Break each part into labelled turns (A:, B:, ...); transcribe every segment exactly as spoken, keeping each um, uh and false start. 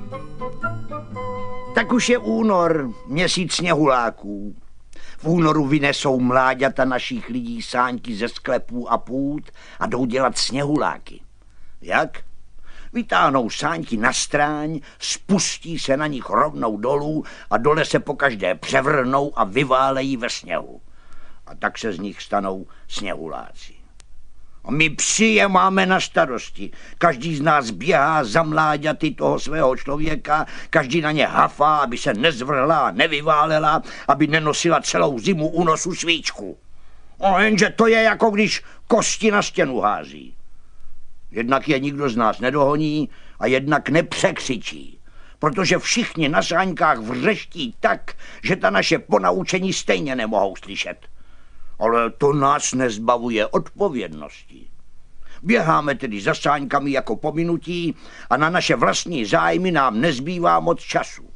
A: Tak už je únor, měsíc sněhuláků. V únoru vynesou mláďata našich lidí sáňky ze sklepů a půd a jdou dělat sněhuláky. Jak? Vytáhnou sáňky na stráň, spustí se na nich rovnou dolů a dole se pokaždé převrhnou a vyválejí ve sněhu. A tak se z nich stanou sněhuláci. A my psi je máme na starosti. Každý z nás běhá za mláďaty toho svého člověka, každý na ně hafá, aby se nezvrhla a nevyválela, aby nenosila celou zimu u nosu svíčku. A jenže to je jako když kosti na stěnu hází. Jednak je nikdo z nás nedohoní a jednak nepřekřičí, protože všichni na sáňkách vřeští tak, že ta naše ponaučení stejně nemohou slyšet. Ale to nás nezbavuje odpovědnosti. Běháme tedy za sáňkami jako pominutí a na naše vlastní zájmy nám nezbývá moc času.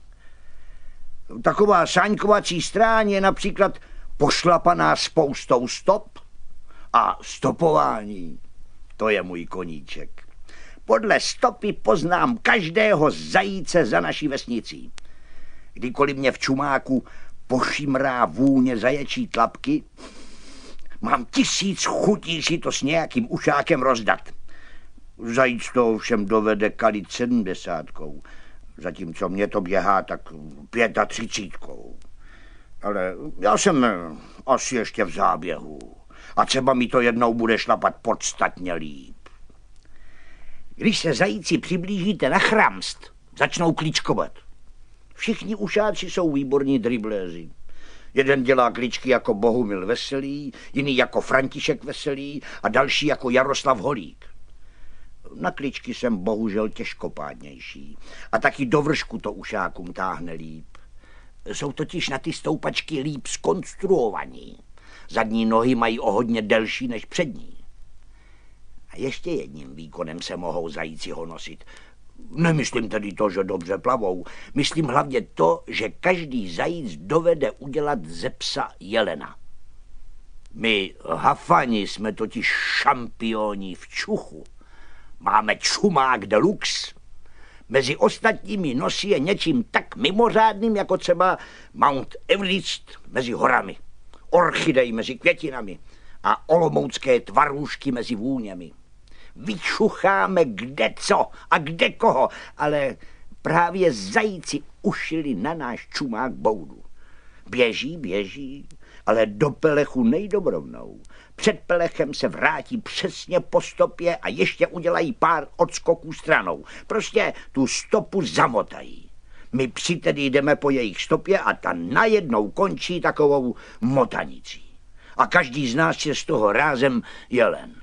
A: Taková sáňkovací stráň je například pošlapaná spoustou stop a stopování. To je můj koníček. Podle stopy poznám každého zajíce za naší vesnicí. Kdykoliv mě v čumáku pošimrá vůně zaječí tlapky, mám tisíc chutí si to s nějakým ušákem rozdat. Zajíc to ovšem dovede kalit sedmdesátkou, zatímco mě to běhá tak pětatřicítkou. Ale já jsem asi ještě v záběhu a třeba mi to jednou bude šlapat podstatně líp. Když se zajíci přiblížíte na chramst, začnou kličkovat. Všichni ušáci jsou výborní dribléři. Jeden dělá kličky jako Bohumil Veselý, jiný jako František Veselý a další jako Jaroslav Holík. Na kličky jsem bohužel těžkopádnější a taky do vršku to ušákům táhne líp. Jsou totiž na ty stoupačky líp zkonstruovaní. Zadní nohy mají o hodně delší než přední. A ještě jedním výkonem se mohou zajíci honosit. Nemyslím tedy to, že dobře plavou. Myslím hlavně to, že každý zajíc dovede udělat ze psa jelena. My hafani jsme totiž šampioni v čuchu. Máme čumák deluxe. Mezi ostatními nosy je něčím tak mimořádným, jako třeba Mount Everest mezi horami, orchidej mezi květinami a olomoucké tvarůžky mezi vůněmi. Vyčucháme kde co a kde koho, ale právě zajíci ušili na náš čumák boudu. Běží, běží, ale do pelechu nejdou rovnou. Před pelechem se vrátí přesně po stopě a ještě udělají pár odskoků stranou. Prostě tu stopu zamotají. My psi tedy jdeme po jejich stopě a ta najednou končí takovou motanicí. A každý z nás je z toho rázem jelen.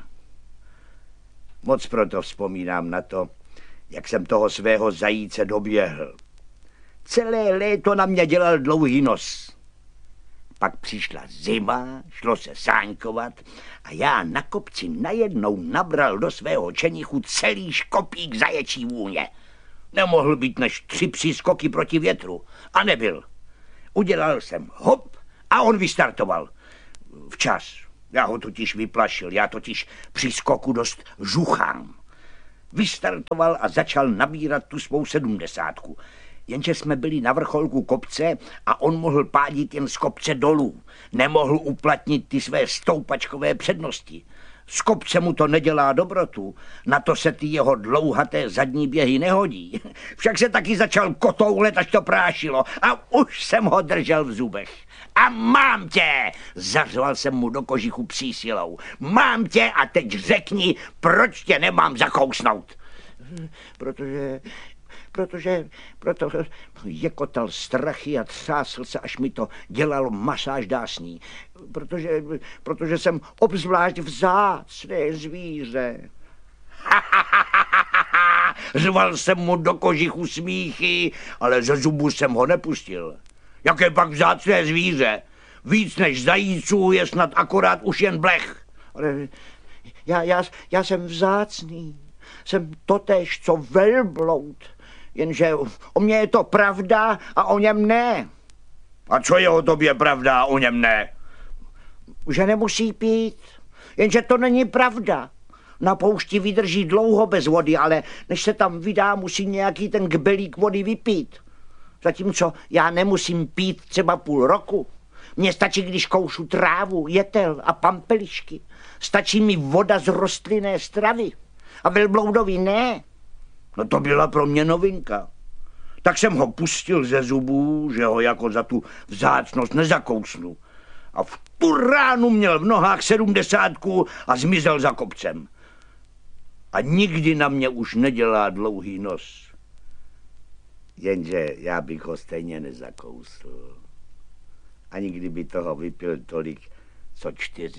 A: Moc proto vzpomínám na to, jak jsem toho svého zajíce doběhl. Celé léto na mě dělal dlouhý nos. Pak přišla zima, šlo se sáňkovat a já na kopci najednou nabral do svého čenichu celý škopík zaječí vůně. Nemohl být než tři přískoky proti větru. A nebyl. Udělal jsem hop a on vystartoval. Včas. Já ho totiž vyplašil, já totiž při skoku dost žuchám. Vystartoval a začal nabírat tu svou sedmdesátku. Jenže jsme byli na vrcholku kopce a on mohl pádit jen z kopce dolů. Nemohl uplatnit ty své stoupačkové přednosti. Z kopce mu to nedělá dobrotu, na to se ty jeho dlouhaté zadní běhy nehodí. Však se taky začal kotoulet, až to prášilo a už jsem ho držel v zubech. A mám tě, zařval jsem mu do kožichu psí silou. Mám tě a teď řekni, proč tě nemám zakousnout. Protože... Protože, protože jekotal strachy a třásl se, až mi to dělalo masáž dásní. Protože, protože jsem obzvlášť vzácné zvíře. Řval jsem mu do kožichu smíchy, ale ze zubu jsem ho nepustil. Jaké pak vzácné zvíře? Víc než zajíců je snad akorát už jen blech. Ale já, já, já jsem vzácný. Jsem totéž, co velbloud. Jenže o mně je to pravda a o něm ne. A co je o tobě pravda a o něm ne? Že nemusí pít. Jenže to není pravda. Na poušti vydrží dlouho bez vody, ale než se tam vydá, musí nějaký ten kbelík vody vypít. Zatímco já nemusím pít třeba půl roku. Mně stačí, když koušu trávu, jetel a pampelišky. Stačí mi voda z rostlinné stravy. A velbloudovi ne. No to byla pro mě novinka. Tak jsem ho pustil ze zubů, že ho jako za tu vzácnost nezakousnu. A v tu ránu měl v nohách sedmdesátku a zmizel za kopcem. A nikdy na mě už nedělá dlouhý nos. Jenže já bych ho stejně nezakousl. Ani kdyby toho vypil tolik, co čtyři.